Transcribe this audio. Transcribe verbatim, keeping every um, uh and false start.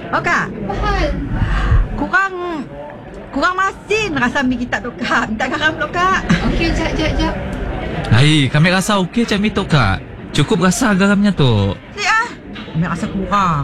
Oh kak, Mahal. kurang kurang masin rasa mi kita tu kak. Minta garam dulu kak. Okey, jap, jap, jap. Hai, kami rasa okey macam itu kak. Cukup rasa garamnya tu. Si ah, mi rasa kurang.